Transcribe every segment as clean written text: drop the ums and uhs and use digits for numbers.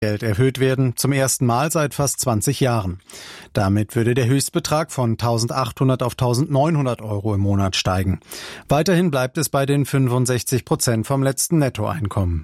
Geld erhöht werden, zum ersten Mal seit fast 20 Jahren. Damit würde der Höchstbetrag von 1.800 auf 1.900 Euro im Monat steigen. Weiterhin bleibt es bei den 65% vom letzten Nettoeinkommen.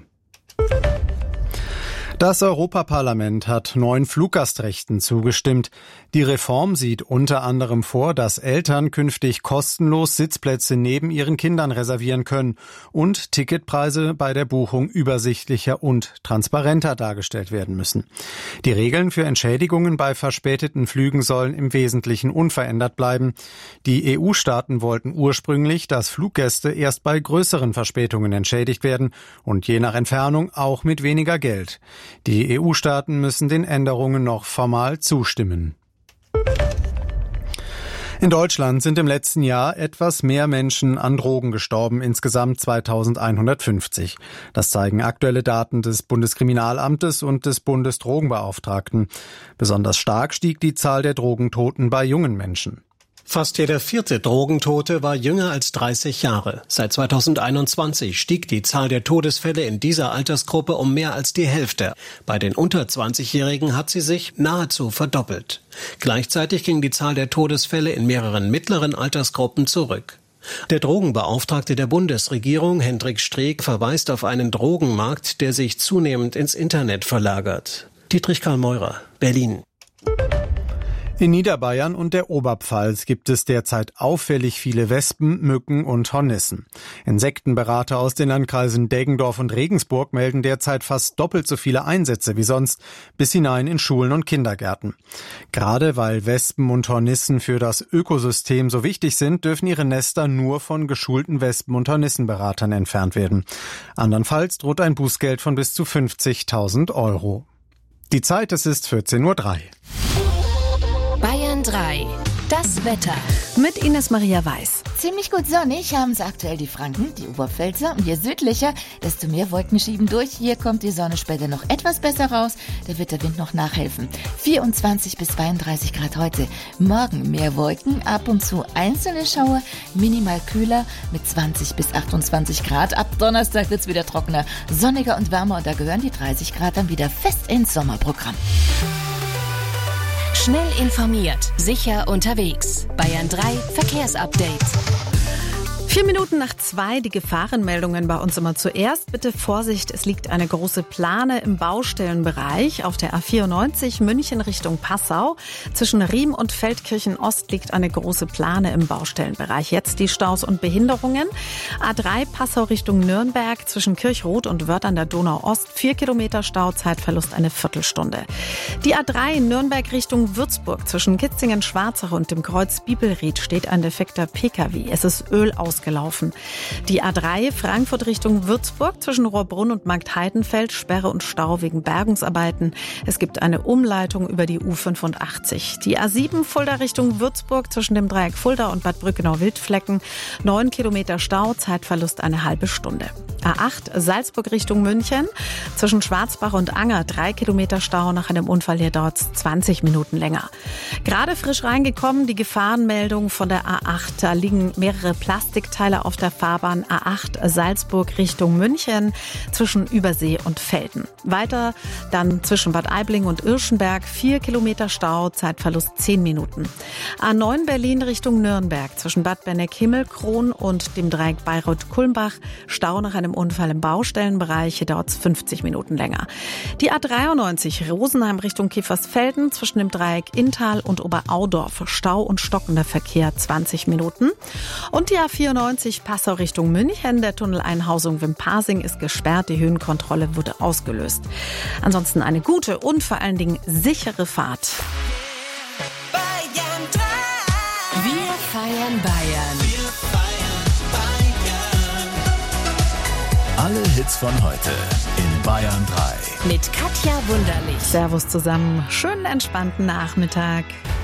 Das Europaparlament hat neuen Fluggastrechten zugestimmt. Die Reform sieht unter anderem vor, dass Eltern künftig kostenlos Sitzplätze neben ihren Kindern reservieren können und Ticketpreise bei der Buchung übersichtlicher und transparenter dargestellt werden müssen. Die Regeln für Entschädigungen bei verspäteten Flügen sollen im Wesentlichen unverändert bleiben. Die EU-Staaten wollten ursprünglich, dass Fluggäste erst bei größeren Verspätungen entschädigt werden und je nach Entfernung auch mit weniger Geld. Die EU-Staaten müssen den Änderungen noch formal zustimmen. In Deutschland sind im letzten Jahr etwas mehr Menschen an Drogen gestorben, insgesamt 2150. Das zeigen aktuelle Daten des Bundeskriminalamtes und des Bundesdrogenbeauftragten. Besonders stark stieg die Zahl der Drogentoten bei jungen Menschen. Fast jeder vierte Drogentote war jünger als 30 Jahre. Seit 2021 stieg die Zahl der Todesfälle in dieser Altersgruppe um mehr als die Hälfte. Bei den unter 20-Jährigen hat sie sich nahezu verdoppelt. Gleichzeitig ging die Zahl der Todesfälle in mehreren mittleren Altersgruppen zurück. Der Drogenbeauftragte der Bundesregierung, Hendrik Streeck, verweist auf einen Drogenmarkt, der sich zunehmend ins Internet verlagert. Dietrich Karl Meurer, Berlin. In Niederbayern und der Oberpfalz gibt es derzeit auffällig viele Wespen, Mücken und Hornissen. Insektenberater aus den Landkreisen Deggendorf und Regensburg melden derzeit fast doppelt so viele Einsätze wie sonst, bis hinein in Schulen und Kindergärten. Gerade weil Wespen und Hornissen für das Ökosystem so wichtig sind, dürfen ihre Nester nur von geschulten Wespen- und Hornissenberatern entfernt werden. Andernfalls droht ein Bußgeld von bis zu 50.000 Euro. Die Zeit, es ist 14.03 Uhr. Bayern 3, das Wetter. Mit Ines Maria Weiß. Ziemlich gut sonnig haben sie aktuell die Franken, die Oberpfälzer und je südlicher, desto mehr Wolken schieben durch. Hier kommt die Sonne später noch etwas besser raus, da wird der Wind noch nachhelfen. 24 bis 32 Grad heute. Morgen mehr Wolken, ab und zu einzelne Schauer, minimal kühler mit 20 bis 28 Grad. Ab Donnerstag wird's wieder trockener, sonniger und wärmer und da gehören die 30 Grad dann wieder fest ins Sommerprogramm. Schnell informiert, sicher unterwegs. Bayern 3 Verkehrsupdate. 4 Minuten nach 2, die Gefahrenmeldungen bei uns immer zuerst. Bitte Vorsicht, es liegt eine große Plane im Baustellenbereich auf der A94 München Richtung Passau. Zwischen Riem und Feldkirchen Ost liegt eine große Plane im Baustellenbereich. Jetzt die Staus und Behinderungen. A3 Passau Richtung Nürnberg zwischen Kirchroth und Wörth an der Donau Ost. 4 Kilometer Stau, Zeitverlust eine Viertelstunde. Die A3 Nürnberg Richtung Würzburg zwischen Kitzingen-Schwarzach und dem Kreuz Bibelried steht ein defekter Pkw. Es ist Öl ausgelaufen. Die A3 Frankfurt Richtung Würzburg zwischen Rohrbrunn und Marktheidenfeld, Sperre und Stau wegen Bergungsarbeiten. Es gibt eine Umleitung über die U85. Die A7 Fulda Richtung Würzburg zwischen dem Dreieck Fulda und Bad Brückenau-Wildflecken. 9 Kilometer Stau, Zeitverlust eine halbe Stunde. A8 Salzburg Richtung München zwischen Schwarzbach und Anger 3 Kilometer Stau. Nach einem Unfall hier dauert es 20 Minuten länger. Gerade frisch reingekommen die Gefahrenmeldung von der A8. Da liegen mehrere Plastikteile auf der Fahrbahn A8 Salzburg Richtung München zwischen Übersee und Velden. Weiter dann zwischen Bad Aibling und Irschenberg 4 Kilometer Stau, Zeitverlust 10 Minuten. A9 Berlin Richtung Nürnberg zwischen Bad Benneck-Himmelkron und dem Dreieck Bayreuth-Kulmbach. Stau nach einem Unfall im Baustellenbereich. Hier dauert es 50 Minuten länger. Die A93 Rosenheim Richtung Kiefersfelden zwischen dem Dreieck Inntal und Oberaudorf. Stau und stockender Verkehr 20 Minuten. Und die A94 Passau Richtung München. Der Tunnel Einhausung Wimparsing ist gesperrt. Die Höhenkontrolle wurde ausgelöst. Ansonsten eine gute und vor allen Dingen sichere Fahrt. Bayern 3. Wir feiern Bayern. Alle Hits von heute in Bayern 3. Mit Katja Wunderlich. Servus zusammen. Schönen entspannten Nachmittag.